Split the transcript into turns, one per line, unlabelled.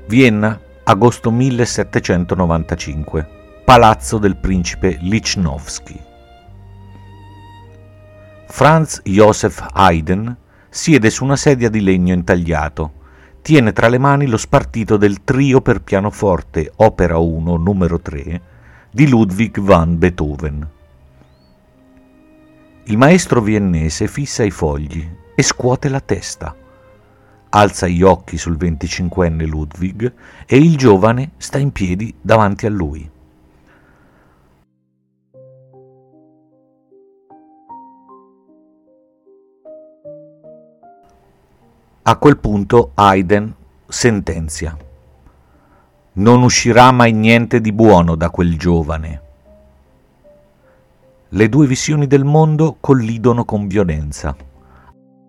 Vienna, agosto 1795. Palazzo del principe Lichnowsky. Franz Joseph Haydn siede su una sedia di legno intagliato. Tiene tra le mani lo spartito del trio per pianoforte opera 1 numero 3 di Ludwig van Beethoven. Il maestro viennese fissa i fogli e scuote la testa. Alza gli occhi sul 25enne Ludwig e il giovane sta in piedi davanti a lui. A quel punto Haydn sentenzia: non uscirà mai niente di buono da quel giovane. Le due visioni del mondo collidono con violenza.